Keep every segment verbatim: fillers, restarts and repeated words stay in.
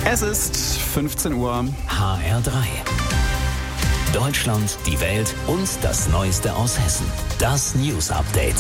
Es ist fünfzehn Uhr. H R drei. Deutschland, die Welt und das Neueste aus Hessen. Das News Update.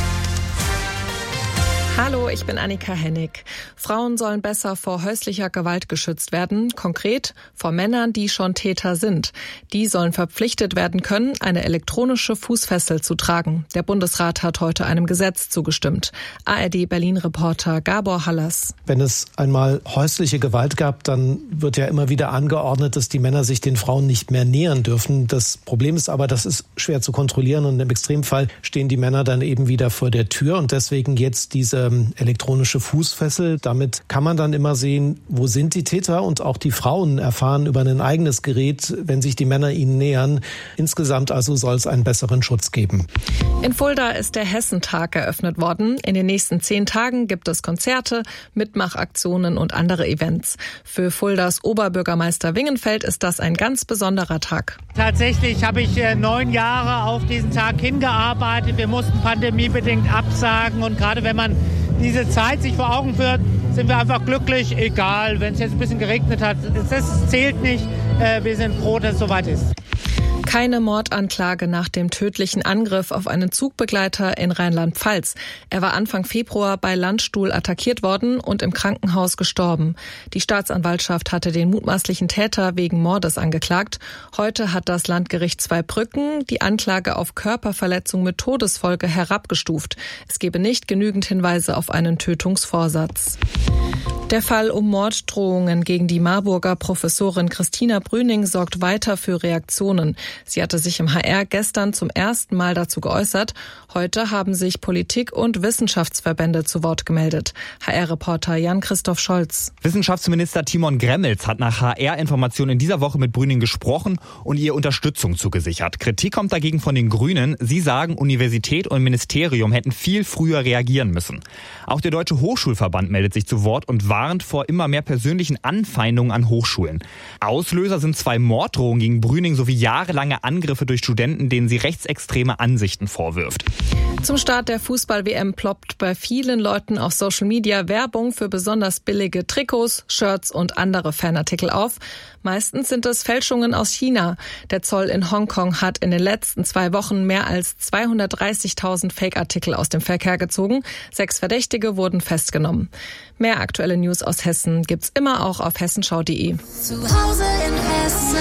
Hallo, ich bin Annika Hennig. Frauen sollen besser vor häuslicher Gewalt geschützt werden, konkret vor Männern, die schon Täter sind. Die sollen verpflichtet werden können, eine elektronische Fußfessel zu tragen. Der Bundesrat hat heute einem Gesetz zugestimmt. A R D-Berlin-Reporter Gabor Hallas. Wenn es einmal häusliche Gewalt gab, dann wird ja immer wieder angeordnet, dass die Männer sich den Frauen nicht mehr nähern dürfen. Das Problem ist aber, das ist schwer zu kontrollieren und im Extremfall stehen die Männer dann eben wieder vor der Tür und deswegen jetzt diese elektronische Fußfessel. Damit kann man dann immer sehen, wo sind die Täter, und auch die Frauen erfahren über ein eigenes Gerät, wenn sich die Männer ihnen nähern. Insgesamt also soll es einen besseren Schutz geben. In Fulda ist der Hessentag eröffnet worden. In den nächsten zehn Tagen gibt es Konzerte, Mitmachaktionen und andere Events. Für Fuldas Oberbürgermeister Wingenfeld ist das ein ganz besonderer Tag. Tatsächlich habe ich äh, neun Jahre auf diesen Tag hingearbeitet. Wir mussten pandemiebedingt absagen, und gerade wenn man diese Zeit sich vor Augen führt, sind wir einfach glücklich, egal, wenn es jetzt ein bisschen geregnet hat. Das zählt nicht. Wir sind froh, dass es soweit ist. Keine Mordanklage nach dem tödlichen Angriff auf einen Zugbegleiter in Rheinland-Pfalz. Er war Anfang Februar bei Landstuhl attackiert worden und im Krankenhaus gestorben. Die Staatsanwaltschaft hatte den mutmaßlichen Täter wegen Mordes angeklagt. Heute hat das Landgericht Zweibrücken die Anklage auf Körperverletzung mit Todesfolge herabgestuft. Es gebe nicht genügend Hinweise auf einen Tötungsvorsatz. Der Fall um Morddrohungen gegen die Marburger Professorin Christina Brüning sorgt weiter für Reaktionen. Sie hatte sich im H R gestern zum ersten Mal dazu geäußert. Heute haben sich Politik- und Wissenschaftsverbände zu Wort gemeldet. H R-Reporter Jan-Christoph Scholz. Wissenschaftsminister Timon Gremmels hat nach H R-Informationen in dieser Woche mit Brüning gesprochen und ihr Unterstützung zugesichert. Kritik kommt dagegen von den Grünen. Sie sagen, Universität und Ministerium hätten viel früher reagieren müssen. Auch der Deutsche Hochschulverband meldet sich zu Wort und warnt vor immer mehr persönlichen Anfeindungen an Hochschulen. Auslöser sind zwei Morddrohungen gegen Brüning sowie jahrelange Angriffe durch Studenten, denen sie rechtsextreme Ansichten vorwirft. Zum Start der Fußball-W M ploppt bei vielen Leuten auf Social Media Werbung für besonders billige Trikots, Shirts und andere Fanartikel auf. Meistens sind es Fälschungen aus China. Der Zoll in Hongkong hat in den letzten zwei Wochen mehr als zweihundertdreißigtausend Fake-Artikel aus dem Verkehr gezogen. Sechs Verdächtige wurden festgenommen. Mehr aktuelle News aus Hessen gibt's immer auch auf hessenschau punkt de. Zu Hause in Hessen.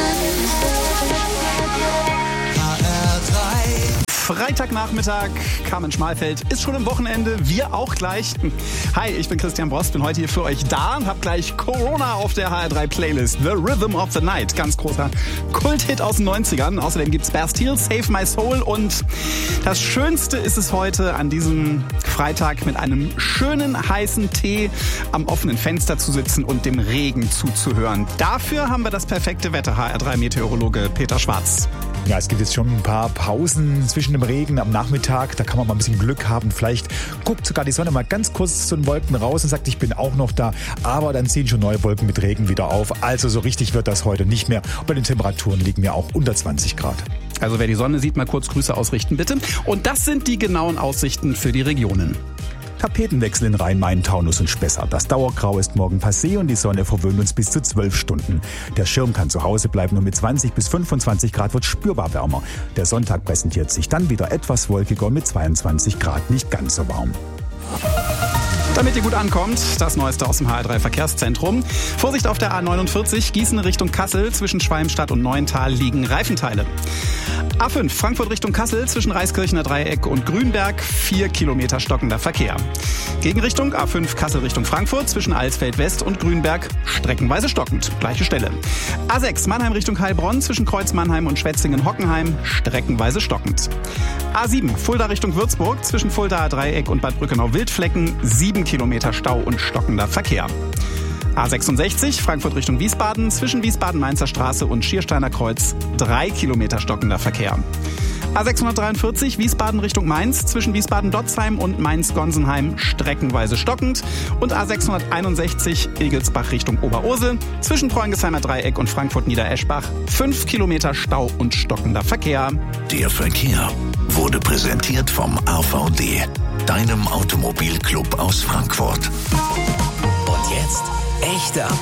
Freitagnachmittag, Carmen Schmalfeld ist schon im Wochenende, wir auch gleich. Hi, ich bin Christian Brost, bin heute hier für euch da und hab gleich Corona auf der H R drei Playlist. The Rhythm of the Night, ganz großer Kulthit aus den neunzigern. Außerdem gibt's Bastille, Save My Soul, und das Schönste ist es heute, an diesem Freitag mit einem schönen heißen Tee am offenen Fenster zu sitzen und dem Regen zuzuhören. Dafür haben wir das perfekte Wetter, H R drei Meteorologe Peter Schwarz. Ja, es gibt jetzt schon ein paar Pausen zwischen dem Regen am Nachmittag. Da kann man mal ein bisschen Glück haben. Vielleicht guckt sogar die Sonne mal ganz kurz zu den Wolken raus und sagt, ich bin auch noch da. Aber dann ziehen schon neue Wolken mit Regen wieder auf. Also so richtig wird das heute nicht mehr. Und bei den Temperaturen liegen wir auch unter zwanzig Grad. Also wer die Sonne sieht, mal kurz Grüße ausrichten, bitte. Und das sind die genauen Aussichten für die Regionen. Tapetenwechsel in Rhein-Main, Taunus und Spessart. Das Dauergrau ist morgen passé und die Sonne verwöhnt uns bis zu zwölf Stunden. Der Schirm kann zu Hause bleiben und mit zwanzig bis fünfundzwanzig Grad wird spürbar wärmer. Der Sonntag präsentiert sich dann wieder etwas wolkiger und mit zweiundzwanzig Grad nicht ganz so warm. Damit ihr gut ankommt, das Neueste aus dem H R drei Verkehrszentrum. Vorsicht auf der A neunundvierzig, Gießen Richtung Kassel. Zwischen Schwalmstadt und Neuental liegen Reifenteile. A fünf, Frankfurt Richtung Kassel, zwischen Reiskirchener Dreieck und Grünberg, vier Kilometer stockender Verkehr. Gegenrichtung A fünf, Kassel Richtung Frankfurt, zwischen Alsfeld West und Grünberg, streckenweise stockend, gleiche Stelle. A sechs, Mannheim Richtung Heilbronn, zwischen Kreuz Mannheim und Schwetzingen-Hockenheim, streckenweise stockend. A sieben, Fulda Richtung Würzburg, zwischen Fuldaer Dreieck und Bad Brückenau-Wildflecken, sieben Kilometer Stau und stockender Verkehr. A sechsundsechzig, Frankfurt Richtung Wiesbaden, zwischen Wiesbaden-Mainzer Straße und Schiersteiner Kreuz, drei Kilometer stockender Verkehr. A sechshundertdreiundvierzig, Wiesbaden Richtung Mainz, zwischen Wiesbaden-Dotzheim und Mainz-Gonsenheim, streckenweise stockend. Und A sechshunderteinundsechzig, Egelsbach Richtung Oberursel, zwischen Preungesheimer Dreieck und Frankfurt-Niedereschbach, fünf Kilometer Stau und stockender Verkehr. Der Verkehr wurde präsentiert vom A V D, deinem Automobilclub aus Frankfurt. Und jetzt echte Updates